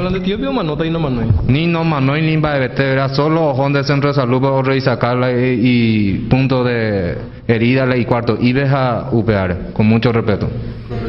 ¿no de tío vio manota y no manoi? Ni no manoi ni va era solo ojón de centro de salud para otro y sacarla y punto de herida y cuarto. Y ves a upear, con mucho respeto.